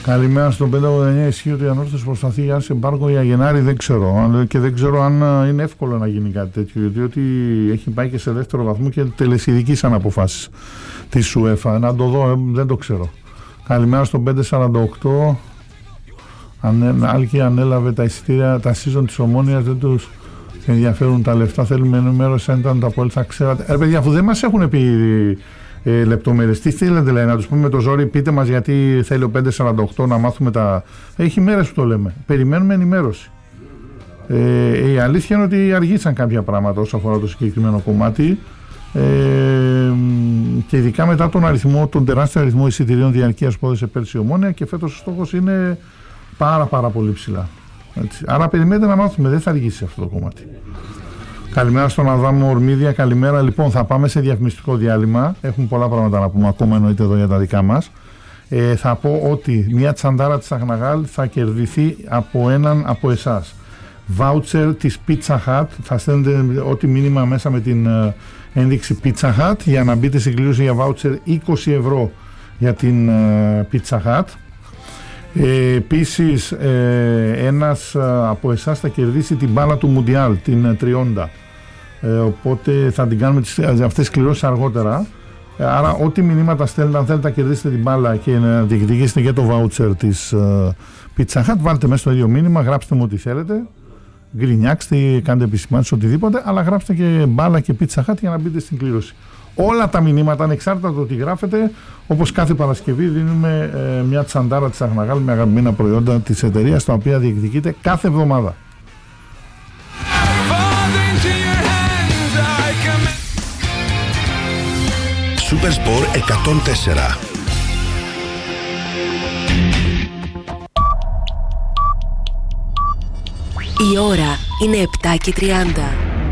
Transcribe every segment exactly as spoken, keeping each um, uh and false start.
Καλημέρα στον πέντε ογδόντα εννιά. Ισχύει ότι η Ανόρθωση προσπαθεί για σε εμπάργκο για Γενάρη. Δεν ξέρω. Και δεν ξέρω αν είναι εύκολο να γίνει κάτι τέτοιο. Διότι έχει πάει και σε δεύτερο βαθμό και τελεσιδικήσαν αποφάσεις της UEFA. Να το δω, δεν το ξέρω. Καλημέρα στον πέντε σαράντα οκτώ. Άλκη ανέλαβε τα εισιτήρια, τα season της Ομόνοιας. Δεν τους ενδιαφέρουν τα λεφτά. Θέλουμε ενημέρωση αν ήταν τα πόλη. Θα ξέρατε. Ε, παιδιά, αφού δεν μας έχουν πει ε, λεπτομέρειες, τι θέλετε, λέει, να τους πούμε με το ζόρι, πείτε μας γιατί θέλει ο πέντε σαράντα οκτώ να μάθουμε τα. Έχει μέρες που το λέμε. Περιμένουμε ενημέρωση. Ε, η αλήθεια είναι ότι αργήσαν κάποια πράγματα όσο αφορά το συγκεκριμένο κομμάτι. Ε, και ειδικά μετά τον αριθμό, τον τεράστιο αριθμό εισιτηρίων διαρκείας που έδωσε πέρσι η Ομόνοια, και φέτος ο στόχος είναι πάρα πάρα πολύ ψηλά. Έτσι. Άρα περιμένετε να μάθουμε, δεν θα αργήσει αυτό το κομμάτι. Καλημέρα στον Αδάμο Ορμίδια, καλημέρα. Λοιπόν, θα πάμε σε διαφημιστικό διάλειμμα. Έχουμε πολλά πράγματα να πούμε ακόμα, εννοείται, εδώ για τα δικά μας. Ε, θα πω ότι μια τσαντάρα της Αχναγάλ θα κερδιθεί από έναν από εσάς. Βάουτσερ της Pizza Hut. Θα στέλνετε ό,τι μήνυμα μέσα με την ε, ένδειξη Pizza Hut για να μπείτε στην κλήρωση για βάουτσερ είκοσι ευρώ για την ε, Pizza Hut. Ε, επίσης ε, ένας ε, από εσάς θα κερδίσει την μπάλα του Μουντιάλ, την ε, τριάντα. Ε, οπότε θα την κάνουμε τις, αυτές τις κληρώσεις αργότερα. Ε, άρα ό,τι μηνύματα στέλνετε, αν θέλετε να κερδίσετε την μπάλα και να διεκδικήσετε και το βάουτσερ της ε, Pizza Hut, βάλτε μέσα στο ίδιο μήνυμα, γράψτε μου ό,τι θέλετε, γκρινιάξτε, κάντε επισημάνσεις, οτιδήποτε, αλλά γράψτε και μπάλα και Pizza Hut για να μπείτε στην κλήρωση. Όλα τα μηνύματα, ανεξάρτητα το τι γράφετε, όπως κάθε Παρασκευή δίνουμε ε, μια τσαντάρα της Αχναγάλ με αγαπημένα προϊόντα της εταιρείας, τα οποία διεκδικείται κάθε εβδομάδα. Supersport εκατόν τέσσερα. Η ώρα είναι επτά και τριάντα.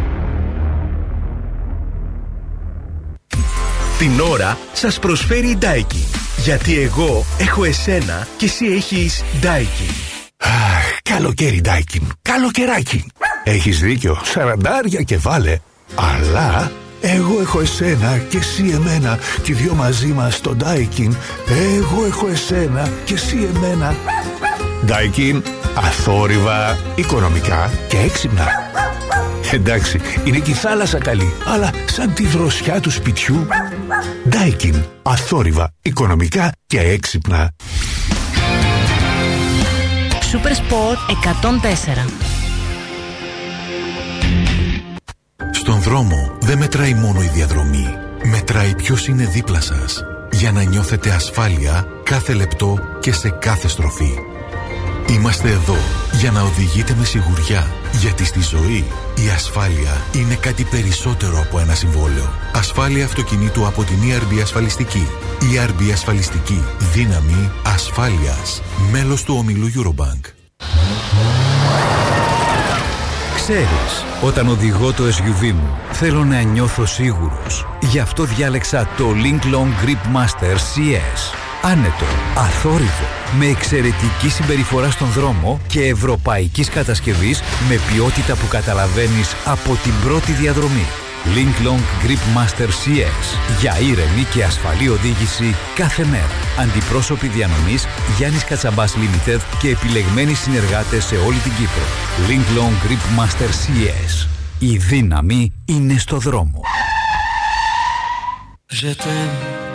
Την ώρα σας προσφέρει η Daikin. Γιατί εγώ έχω εσένα και εσύ έχεις Daikin. Αχ, καλοκαίρι Daikin. Καλοκαιράκι. Έχεις δίκιο, σαραντάρια και βάλε. Αλλά εγώ έχω εσένα και εσύ εμένα. Και οι δυο μαζί μας στο Daikin. Εγώ έχω εσένα και εσύ εμένα. Daikin, αθόρυβα, οικονομικά και έξυπνα. Εντάξει, είναι και η θάλασσα καλή, αλλά σαν τη δροσιά του σπιτιού. Daikin, αθόρυβα, οικονομικά και έξυπνα. Supersport εκατόν τέσσερα. Στον δρόμο δεν μετράει μόνο η διαδρομή. Μετράει ποιος είναι δίπλα σας, για να νιώθετε ασφάλεια κάθε λεπτό και σε κάθε στροφή. Είμαστε εδώ για να οδηγείτε με σιγουριά, γιατί στη ζωή η ασφάλεια είναι κάτι περισσότερο από ένα συμβόλαιο. Ασφάλεια αυτοκινήτου από την ι αρ μπι Ασφαλιστική. ι αρ μπι Ασφαλιστική. Δύναμη ασφάλειας. Μέλος του ομιλού Eurobank. Ξέρεις, όταν οδηγώ το ες γιου βι μου, θέλω να νιώθω σίγουρος. Γι' αυτό διάλεξα το Link Long Grip Master σι ες. Άνετο, αθόρυβο, με εξαιρετική συμπεριφορά στον δρόμο και ευρωπαϊκής κατασκευής με ποιότητα που καταλαβαίνεις από την πρώτη διαδρομή. Link Long Grip Master σι ες. Για ήρεμη και ασφαλή οδήγηση κάθε μέρα. Αντιπρόσωποι διανομής Γιάννης Κατσαμπάς Limited και επιλεγμένοι συνεργάτες σε όλη την Κύπρο. Link Long Grip Master σι ες. Η δύναμη είναι στο δρόμο.